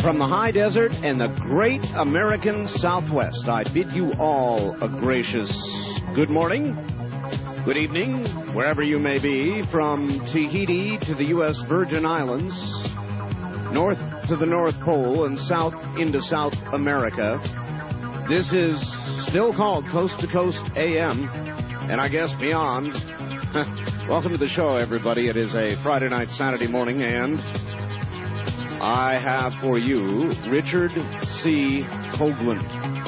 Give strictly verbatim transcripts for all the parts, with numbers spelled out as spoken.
From the high desert and the great American Southwest, I bid you all a gracious good morning, good evening, wherever you may be, from Tahiti to the U S Virgin Islands, north to the North Pole, and south into South America. This is still called Coast to Coast A M, and I guess beyond. Welcome to the show, everybody. It is a Friday night, Saturday morning, and I have for you Richard C. Hoagland.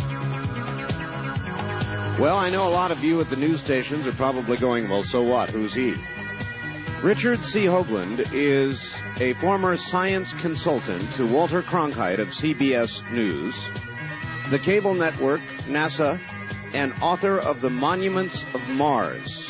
Well, I know a lot of you at the news stations are probably going, well, so what? Who's he? Richard C. Hoagland is a former science consultant to Walter Cronkite of C B S News, the cable network, NASA, and author of The Monuments of Mars.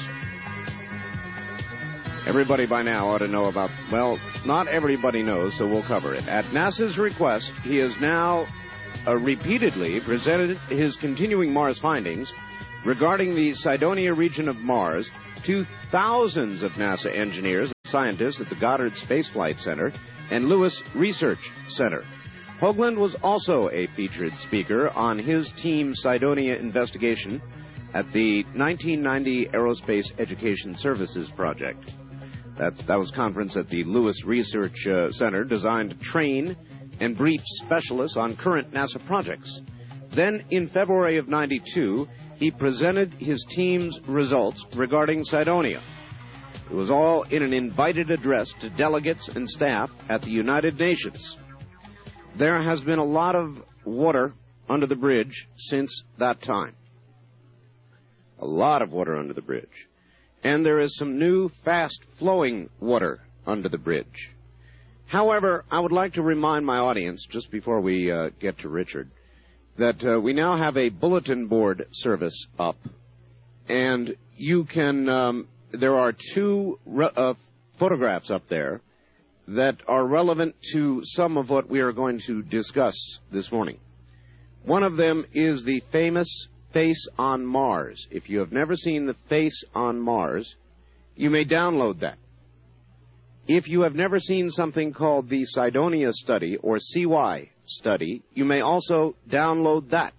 Everybody by now ought to know about, well, not everybody knows, so we'll cover it. At NASA's request, he has now uh, repeatedly presented his continuing Mars findings regarding the Cydonia region of Mars to thousands of NASA engineers and scientists at the Goddard Space Flight Center and Lewis Research Center. Hoagland was also a featured speaker on his Team Cydonia investigation at the nineteen ninety Aerospace Education Services Project. That, that was a conference at the Lewis Research uh, Center designed to train and brief specialists on current NASA projects. Then, in February of ninety-two, he presented his team's results regarding Cydonia. It was all in an invited address to delegates and staff at the United Nations. There has been a lot of water under the bridge since that time. A lot of water under the bridge. And there is some new fast-flowing water under the bridge. However, I would like to remind my audience, just before we uh, get to Richard, that uh, we now have a bulletin board service up. And you can, um, there are two re- uh, photographs up there that are relevant to some of what we are going to discuss this morning. One of them is the famous Face on Mars. If you have never seen the Face on Mars, you may download that. If you have never seen something called the Cydonia Study or C Y Study, you may also download that.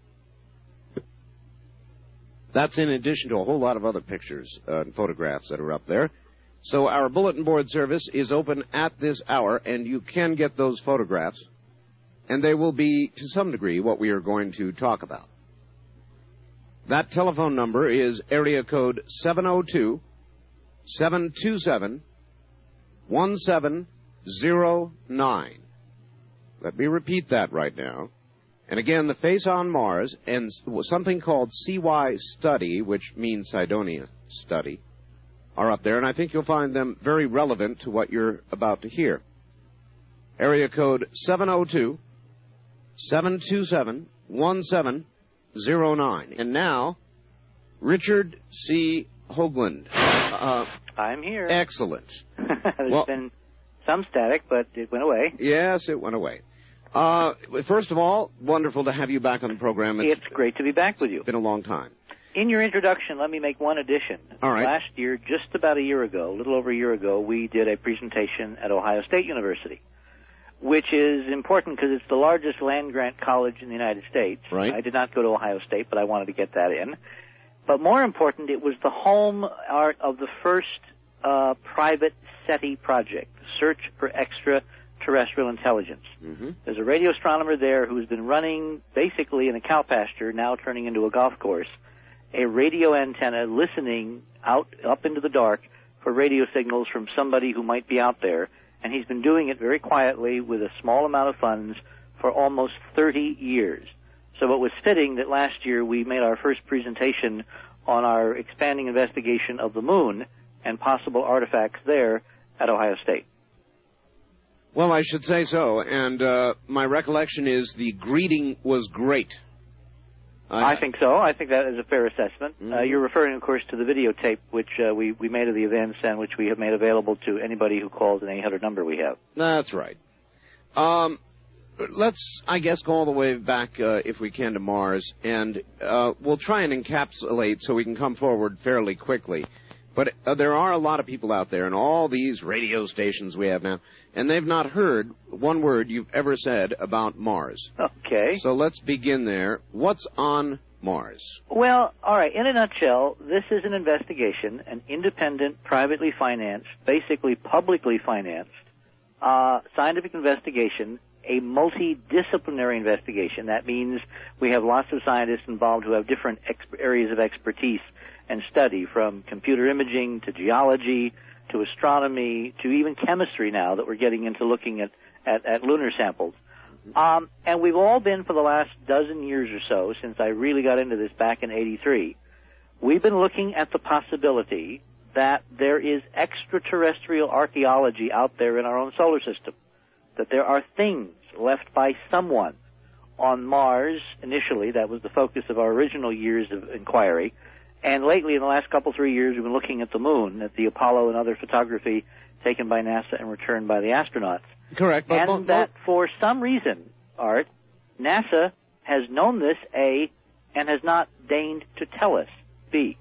That's in addition to a whole lot of other pictures uh, and photographs that are up there. So our bulletin board service is open at this hour, and you can get those photographs, and they will be, to some degree, what we are going to talk about. That telephone number is area code seven oh two, seven two seven, one seven zero nine. Let me repeat that right now. And again, the Face on Mars and something called C Y Study, which means Cydonia Study, are up there, and I think you'll find them very relevant to what you're about to hear. Area code seven oh two, seven two seven, one seven zero nine. And now, Richard C. Hoagland. Uh, I'm here. Excellent. There's well, been some static, but it went away. Yes, it went away. Uh, first of all, wonderful to have you back on the program. It's, it's great to be back with you. It's been a long time. In your introduction, let me make one addition. All right. Last year, just about a year ago, a little over a year ago, we did a presentation at Ohio State University, which is important because it's the largest land-grant college in the United States. Right. I did not go to Ohio State, but I wanted to get that in. But more important, it was the home art of the first uh, private SETI project, Search for Extraterrestrial Intelligence. Mm-hmm. There's a radio astronomer there who's been running basically in a cow pasture, now turning into a golf course, a radio antenna listening out up into the dark for radio signals from somebody who might be out there. And he's been doing it very quietly with a small amount of funds for almost thirty years. So it was fitting that last year we made our first presentation on our expanding investigation of the moon and possible artifacts there at Ohio State. Well, I should say so, and uh, my recollection is the greeting was great. I, I think so. I think that is a fair assessment. Mm-hmm. Uh, you're referring, of course, to the videotape which uh, we, we made of the events and which we have made available to anybody who calls an eight hundred number we have. That's right. Um, let's, I guess, go all the way back, uh, if we can, to Mars, and uh, we'll try and encapsulate so we can come forward fairly quickly. But uh, there are a lot of people out there, and all these radio stations we have now, and they've not heard one word you've ever said about Mars. Okay. So let's begin there. What's on Mars? Well, all right, in a nutshell, this is an investigation, an independent, privately financed, basically publicly financed, uh, scientific investigation, a multidisciplinary investigation. That means we have lots of scientists involved who have different exp- areas of expertise and study, from computer imaging to geology to astronomy to even chemistry now that we're getting into looking at, at, at lunar samples. Um, and we've all been, for the last dozen years or so, since I really got into this back in eighty-three, we've been looking at the possibility that there is extraterrestrial archaeology out there in our own solar system, that there are things left by someone on Mars. Initially, that was the focus of our original years of inquiry. And lately, in the last couple, three years, we've been looking at the moon, at the Apollo and other photography taken by NASA and returned by the astronauts. Correct. But, and but, that for some reason, Art, NASA has known this, A, and has not deigned to tell us, B.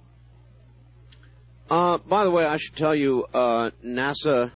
Uh, by the way, I should tell you, uh, NASA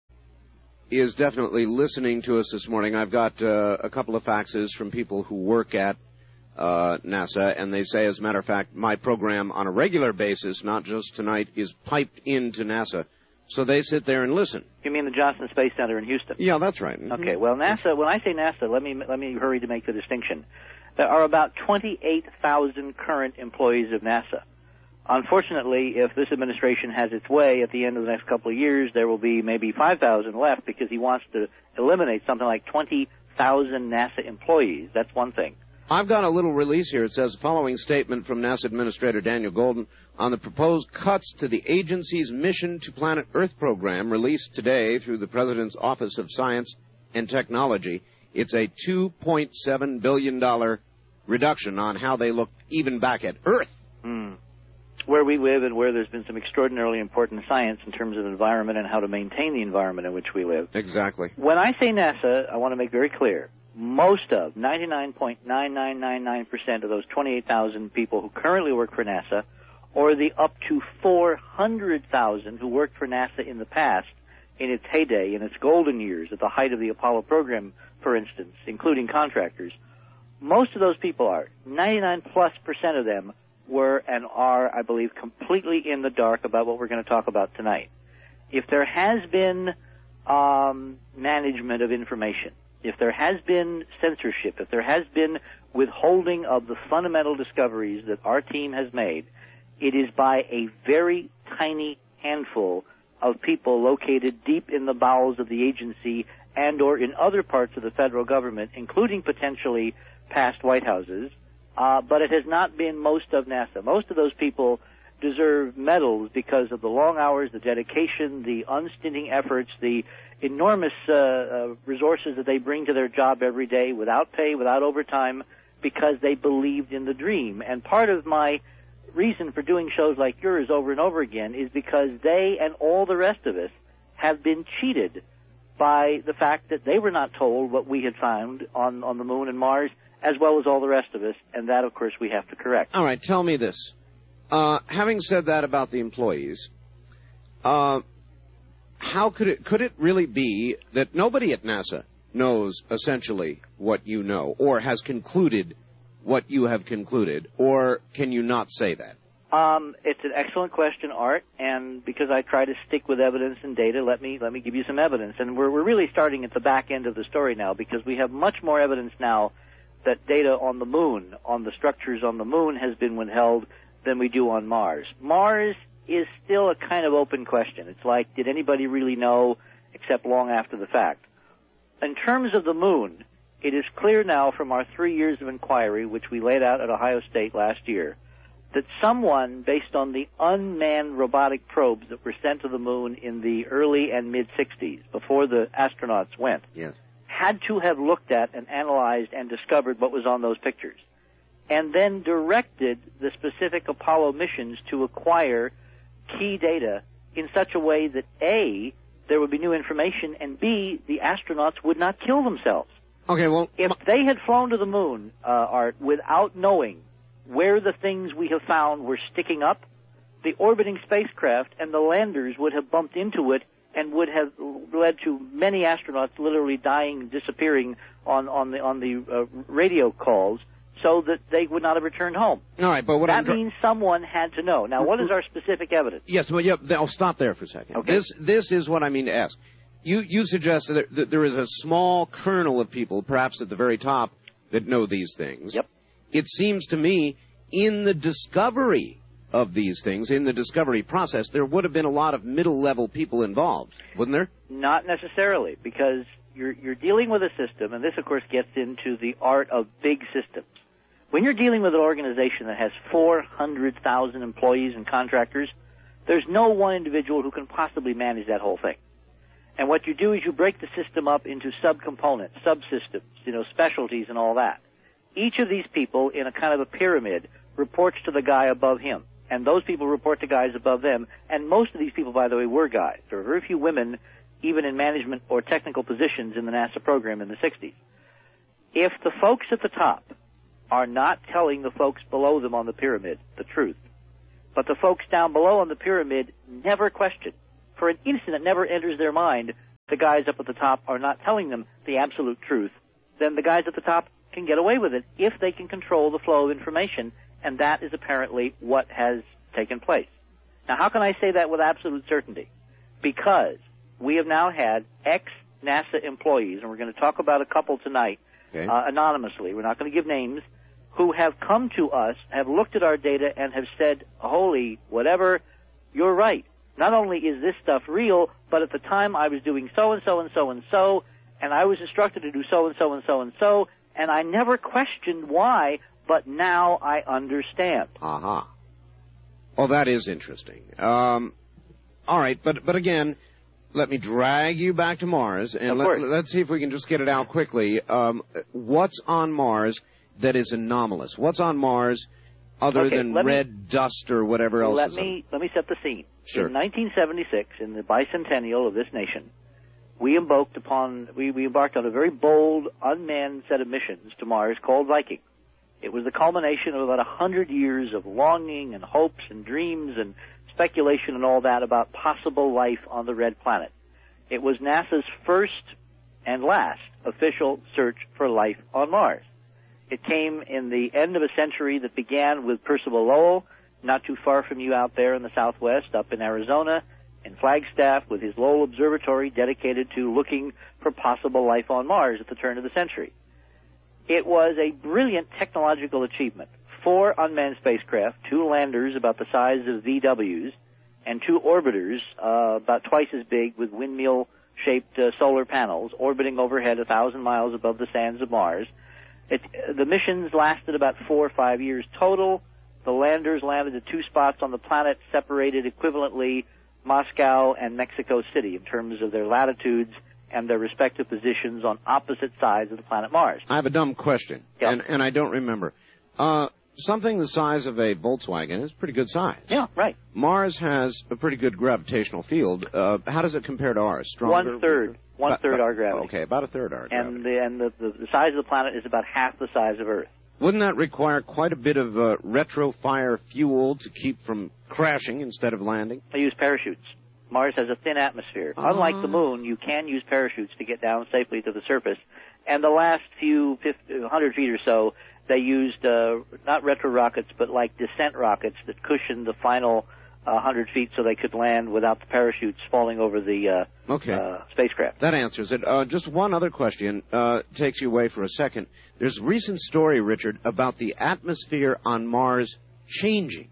is definitely listening to us this morning. I've got uh, a couple of faxes from people who work at uh, NASA, and they say, as a matter of fact, my program on a regular basis, not just tonight, is piped into NASA. So they sit there and listen. You mean the Johnson Space Center in Houston? Yeah, that's right. Mm-hmm. Okay, well, NASA, when I say NASA, let me let me hurry to make the distinction. There are about twenty-eight thousand current employees of NASA. Unfortunately, if this administration has its way, at the end of the next couple of years, there will be maybe five thousand left, because he wants to eliminate something like twenty thousand NASA employees. That's one thing. I've got a little release here. It says, following statement from NASA Administrator Daniel Golden on the proposed cuts to the agency's Mission to Planet Earth program, released today through the President's Office of Science and Technology. It's a two point seven billion dollars reduction on how they look even back at Earth. Mm. Where we live and where there's been some extraordinarily important science in terms of environment and how to maintain the environment in which we live. Exactly. When I say NASA, I want to make very clear, most of, ninety-nine point nine nine nine nine percent of those twenty-eight thousand people who currently work for NASA, or the up to four hundred thousand who worked for NASA in the past, in its heyday, in its golden years, at the height of the Apollo program, for instance, including contractors, most of those people are, ninety-nine plus percent of them were and are, I believe, completely in the dark about what we're going to talk about tonight. If there has been um, management of information, if there has been censorship, if there has been withholding of the fundamental discoveries that our team has made, it is by a very tiny handful of people located deep in the bowels of the agency and or in other parts of the federal government, including potentially past White Houses, uh, but it has not been most of NASA. Most of those people deserve medals because of the long hours, the dedication, the unstinting efforts, the enormous uh, uh, resources that they bring to their job every day without pay, without overtime, because they believed in the dream. And part of my reason for doing shows like yours over and over again is because they and all the rest of us have been cheated by the fact that they were not told what we had found on, on the moon and Mars, as well as all the rest of us, and that, of course, we have to correct. All right, tell me this. Uh, having said that about the employees, uh, how could it could it really be that nobody at NASA knows essentially what you know, or has concluded what you have concluded, or can you not say that? Um, it's an excellent question, Art, and because I try to stick with evidence and data, let me let me give you some evidence. And we're we're really starting at the back end of the story now, because we have much more evidence now that data on the moon, on the structures on the moon, has been withheld than we do on Mars. Mars is still a kind of open question. It's like, did anybody really know, except long after the fact? In terms of the moon, it is clear now from our three years of inquiry, which we laid out at Ohio State last year, that someone, based on the unmanned robotic probes that were sent to the moon in the early and mid-sixties, before the astronauts went, yes, had to have looked at and analyzed and discovered what was on those pictures, and then directed the specific Apollo missions to acquire key data in such a way that, A, there would be new information, and B, the astronauts would not kill themselves. Okay, well, if they had flown to the moon, uh, Art, without knowing where the things we have found were sticking up, the orbiting spacecraft and the landers would have bumped into it and would have led to many astronauts literally dying, disappearing on, on the, on the uh, radio calls, so that they would not have returned home. All right, but what that I'm dr- means someone had to know. Now, what is our specific evidence? Yes, well, yeah, I'll stop there for a second. Okay. This this is what I mean to ask. You you suggest that, that there is a small kernel of people, perhaps at the very top, that know these things. Yep. It seems to me, in the discovery of these things, in the discovery process, there would have been a lot of middle-level people involved, wouldn't there? Not necessarily, because you're you're dealing with a system, and this, of course, gets into the art of big systems. When you're dealing with an organization that has four hundred thousand employees and contractors, there's no one individual who can possibly manage that whole thing. And what you do is you break the system up into subcomponents, subsystems, you know, specialties and all that. Each of these people in a kind of a pyramid reports to the guy above him, and those people report to guys above them, and most of these people, by the way, were guys. There were very few women, even in management or technical positions in the NASA program in the sixties. If the folks at the top are not telling the folks below them on the pyramid the truth, but the folks down below on the pyramid never question. For an instant, it never enters their mind the guys up at the top are not telling them the absolute truth, then the guys at the top can get away with it if they can control the flow of information, and that is apparently what has taken place. Now, how can I say that with absolute certainty? Because we have now had ex-NASA employees, and we're going to talk about a couple tonight, okay. uh, anonymously, we're not going to give names, who have come to us, have looked at our data, and have said, holy whatever, you're right. Not only is this stuff real, but at the time I was doing so-and-so and so-and-so, and I was instructed to do so-and-so and so-and-so, and I never questioned why, but now I understand. Aha. Uh-huh. Well, that is interesting. Um, all right, but but again, let me drag you back to Mars, and let, let's see if we can just get it out quickly. Um, what's on Mars that is anomalous? What's on Mars other okay, than red me, dust or whatever else let is me, Let me set the scene. Sure. In nineteen seventy-six, in the bicentennial of this nation, we embarked upon we, we embarked on a very bold, unmanned set of missions to Mars called Viking. It was the culmination of about a hundred years of longing and hopes and dreams and speculation and all that about possible life on the red planet. It was NASA's first and last official search for life on Mars. It came in the end of a century that began with Percival Lowell, not too far from you out there in the southwest, up in Arizona, in Flagstaff, with his Lowell Observatory dedicated to looking for possible life on Mars at the turn of the century. It was a brilliant technological achievement. Four unmanned spacecraft, two landers about the size of V Ws, and two orbiters uh, about twice as big with windmill-shaped uh, solar panels orbiting overhead a thousand miles above the sands of Mars. It, the missions lasted about four or five years total. The landers landed at two spots on the planet, separated equivalently Moscow and Mexico City in terms of their latitudes and their respective positions on opposite sides of the planet Mars. I have a dumb question, yep. and, and I don't remember. Uh, something the size of a Volkswagen is pretty good size. Yeah, right. Mars has a pretty good gravitational field. Uh, how does it compare to ours? Stronger? One third. One third our gravity. Okay, about a third our gravity. And, the, and the, the, the size of the planet is about half the size of Earth. Wouldn't that require quite a bit of uh, retro-fire fuel to keep from crashing instead of landing? They use parachutes. Mars has a thin atmosphere. Uh-huh. Unlike the moon, you can use parachutes to get down safely to the surface. And the last few fifty, one hundred feet or so, they used uh, not retro rockets, but like descent rockets that cushioned the final uh, one hundred feet so they could land without the parachutes falling over the uh, okay. uh, spacecraft. That answers it. Uh, just one other question uh, takes you away for a second. There's a recent story, Richard, about the atmosphere on Mars changing.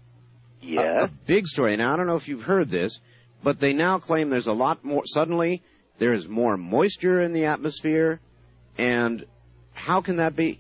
Yeah. A, a big story. Now, I don't know if you've heard this, but they now claim there's a lot more, suddenly there is more moisture in the atmosphere, and how can that be?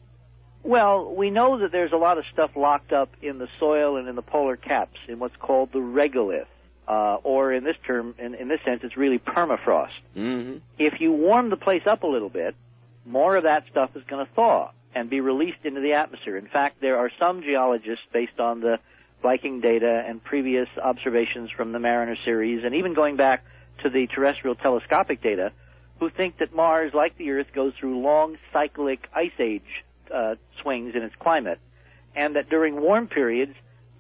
Well, we know that there's a lot of stuff locked up in the soil and in the polar caps in what's called the regolith, uh, or in this term, in, in this sense, it's really permafrost. Mm-hmm. If you warm the place up a little bit, more of that stuff is going to thaw and be released into the atmosphere. In fact, there are some geologists, based on the Viking data and previous observations from the Mariner series, and even going back to the terrestrial telescopic data, who think that Mars, like the Earth, goes through long cyclic ice age uh, swings in its climate, and that during warm periods,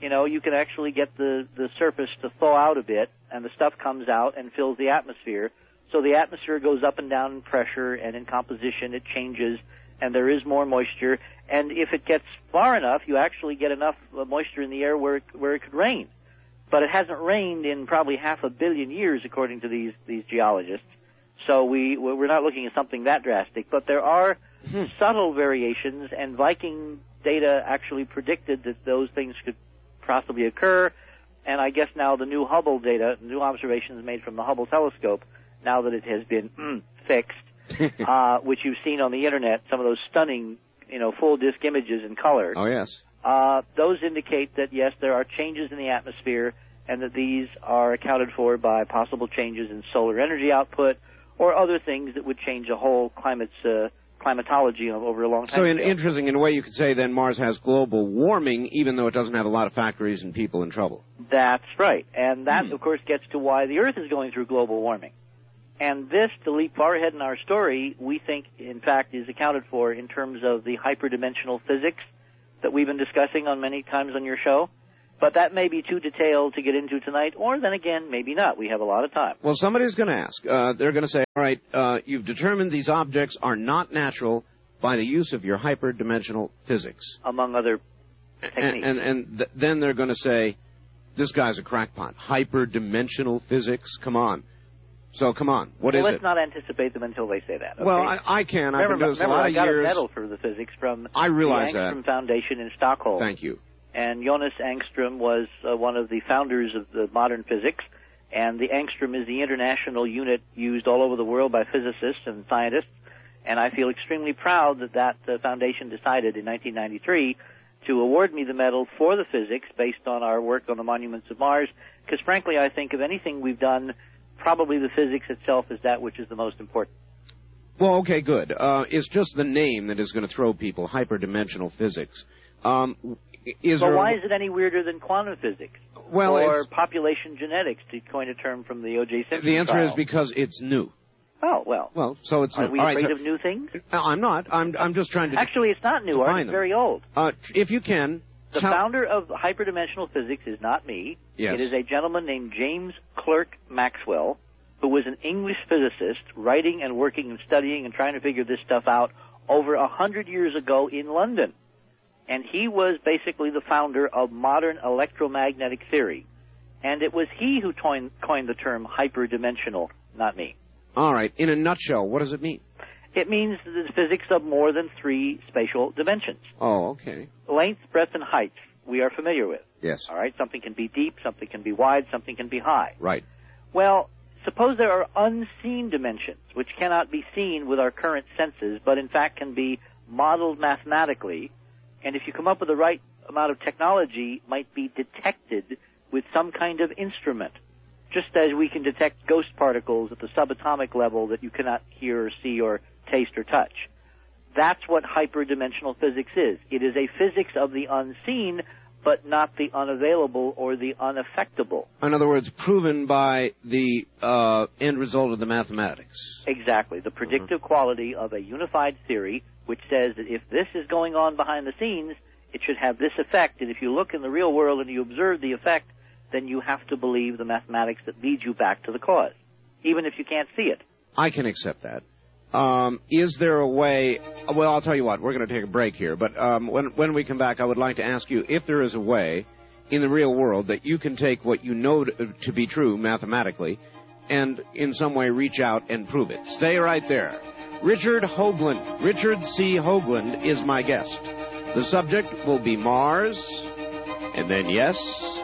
you know, you can actually get the, the surface to thaw out a bit, and the stuff comes out and fills the atmosphere. So the atmosphere goes up and down in pressure, and in composition it changes, and there is more moisture. And if it gets far enough, you actually get enough uh, moisture in the air where it, where it could rain. But it hasn't rained in probably half a billion years, according to these, these geologists. So we, we're not looking at something that drastic. But there are hmm. subtle variations, and Viking data actually predicted that those things could possibly occur. And I guess now the new Hubble data, new observations made from the Hubble telescope, now that it has been mm, fixed, uh, which you've seen on the Internet, some of those stunning, you know, full disk images in color. Oh, yes. Uh, those indicate that, yes, there are changes in the atmosphere, and that these are accounted for by possible changes in solar energy output or other things that would change a whole climate's uh, climatology over a long time. So, in, interesting, in a way, you could say then Mars has global warming, even though it doesn't have a lot of factories and people in trouble. That's right, and that, hmm. of course, gets to why the Earth is going through global warming. And this, to leap far ahead in our story, we think, in fact, is accounted for in terms of the hyperdimensional physics that we've been discussing on many times on your show. But that may be too detailed to get into tonight, or then again, maybe not. We have a lot of time. Well, somebody's going to ask. Uh, they're going to say, all right, uh, you've determined these objects are not natural by the use of your hyperdimensional physics. Among other techniques. And, and, and th- then they're going to say, this guy's a crackpot. Hyperdimensional physics? Come on. So, come on. What well, is let's it? not anticipate them until they say that. Okay? Well, I, I can. Remember, I've been doing this a remember, lot I of got years. a medal for the physics from I realize the Angstrom that. Foundation in Stockholm. Thank you. And Jonas Angstrom was uh, one of the founders of the modern physics, and the Angstrom is the international unit used all over the world by physicists and scientists, and I feel extremely proud that that uh, foundation decided in nineteen ninety-three to award me the medal for the physics based on our work on the monuments of Mars, because frankly I think of anything we've done, probably the physics itself is that which is the most important. Well, okay, good. Uh, it's just the name that is going to throw people, hyperdimensional physics. Um, is but there why a... is it any weirder than quantum physics? Well, or it's... population genetics, to coin a term from the O J Simpson The answer trial? is because it's new. Oh, well. Well, so it's Are new. we All afraid right, so... of new things? I'm not. I'm, I'm just trying to... Actually, it's not new, Art. It's them. very old. Uh, if you can... The tell... founder of hyperdimensional physics is not me. Yes. It is a gentleman named James Clerk Maxwell, who was an English physicist writing and working and studying and trying to figure this stuff out over a hundred years ago in London. And he was basically the founder of modern electromagnetic theory. And it was he who coined, coined the term hyperdimensional, not me. All right. In a nutshell, what does it mean? It means the physics of more than three spatial dimensions. Oh, okay. Length, breadth, and height we are familiar with. Yes. All right? Something can be deep, something can be wide, something can be high. Right. Well, suppose there are unseen dimensions, which cannot be seen with our current senses, but in fact can be modeled mathematically, and if you come up with the right amount of technology, might be detected with some kind of instrument, just as we can detect ghost particles at the subatomic level that you cannot hear or see or taste or touch. That's what hyperdimensional physics is. It is a physics of the unseen, but not the unavailable or the unaffectable. In other words, proven by the uh, end result of the mathematics. Exactly. The predictive mm-hmm. quality of a unified theory, which says that if this is going on behind the scenes, it should have this effect, and if you look in the real world and you observe the effect, then you have to believe the mathematics that leads you back to the cause, even if you can't see it. I can accept that. Um, is there a way, well, I'll tell you what, we're going to take a break here, but um, when, when we come back, I would like to ask you if there is a way in the real world that you can take what you know to, to be true mathematically and in some way reach out and prove it. Stay right there. Richard Hoagland, Richard C. Hoagland is my guest. The subject will be Mars, and then, yes,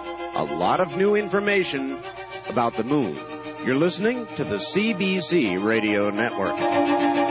a lot of new information about the moon. You're listening to the C B C Radio Network.